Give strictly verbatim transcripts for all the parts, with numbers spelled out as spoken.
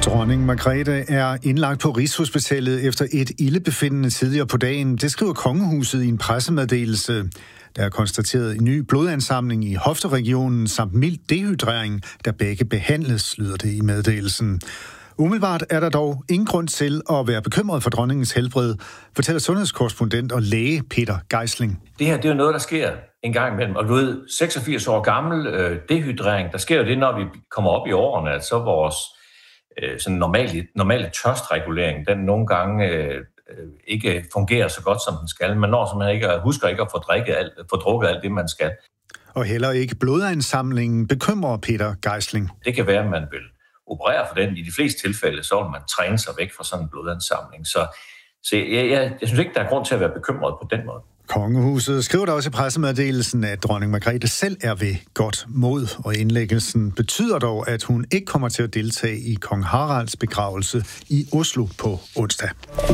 Dronning Margrethe er indlagt på Rigshospitalet efter et ildebefindende tidligere på dagen. Det skriver kongehuset i en pressemeddelelse. Der er konstateret en ny blodansamling i hofteregionen samt mild dehydrering, der begge behandles, lyder det i meddelelsen. Umiddelbart er der dog ingen grund til at være bekymret for dronningens helbred, fortæller sundhedskorrespondent og læge Peter Geisling. Det her det er jo noget, der sker en gang imellem. Og du ved, seksogfirs år gammel øh, dehydrering, der sker jo det, når vi kommer op i årene, at så vores øh, sådan normale, normale tørstregulering, den nogle gange øh, ikke fungerer så godt, som den skal. Man når simpelthen ikke, husker ikke at få, drikket alt, få drukket alt det, man skal. Og heller ikke blodansamlingen bekymrer Peter Geisling. Det kan være, at man vil operere for den. I de fleste tilfælde, så vil man træne sig væk fra sådan en blodansamling. Så, så jeg, jeg, jeg synes ikke, der er grund til at være bekymret på den måde. Kongehuset skriver der også i pressemeddelelsen, at dronning Margrethe selv er ved godt mod, og indlæggelsen betyder dog, at hun ikke kommer til at deltage i kong Haralds begravelse i Oslo på onsdag.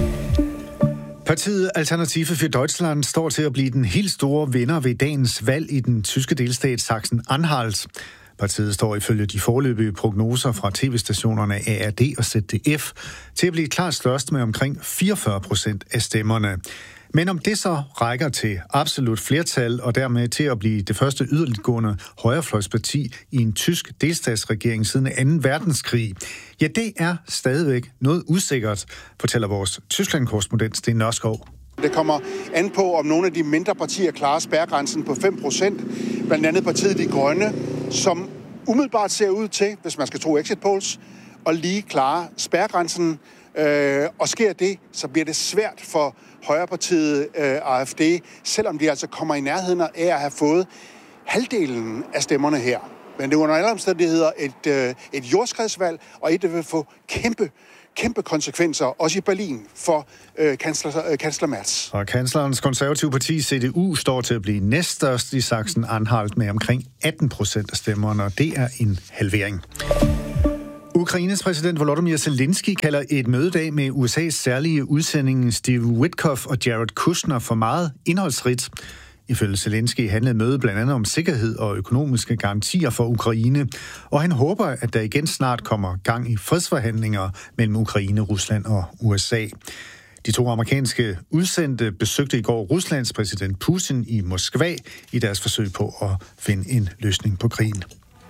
Partiet Alternative für Deutschland står til at blive den helt store vinder ved dagens valg i den tyske delstat Sachsen-Anhalt. Partiet står ifølge de foreløbige prognoser fra tv-stationerne A R D og Z D F til at blive klart størst med omkring fireogfyrre procent af stemmerne. Men om det så rækker til absolut flertal og dermed til at blive det første yderligtgående højrefløjsparti i en tysk delstatsregering siden anden verdenskrig, ja, det er stadigvæk noget usikkert, fortæller vores Tyskland-korrespondent Sten Nørskov. Det kommer an på, om nogle af de mindre partier klarer spærregrænsen på fem procent, blandt andet partiet De Grønne, som umiddelbart ser ud til, hvis man skal tro exit polls, at lige klare spærregrænsen. Øh, og sker det, så bliver det svært for højrepartiet øh, A F D, selvom de altså kommer i nærheden af at have fået halvdelen af stemmerne her. Men det er under alle omstændigheder et, øh, et jordskredsvalg, og et, der vil få kæmpe, kæmpe konsekvenser, også i Berlin, for øh, kansler, øh, kansler Merz. Og kanslerens konservative parti C D U står til at blive næststørst i Sachsen-Anhalt med omkring atten procent af stemmerne, og det er en halvering. Ukraines præsident Volodymyr Zelensky kalder et mødedag med U S A's særlige udsending Steve Witkoff og Jared Kushner for meget indholdsrigt. Ifølge Zelensky handlede mødet blandt andet om sikkerhed og økonomiske garantier for Ukraine, og han håber, at der igen snart kommer gang i fredsforhandlinger mellem Ukraine, Rusland og U S A. De to amerikanske udsendte besøgte i går Ruslands præsident Putin i Moskva i deres forsøg på at finde en løsning på krigen.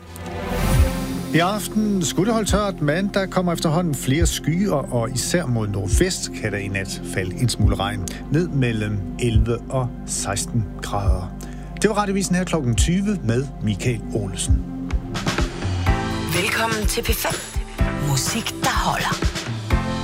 I aften skulle det holde tørt, men der kommer efterhånden flere skyer, og især mod nordvest kan der i nat falde en smule regn. Ned mellem elleve og seksten grader. Det var Radiovisen her klokken tyve med Michael Olesen. Velkommen til P fem. Musik, der holder.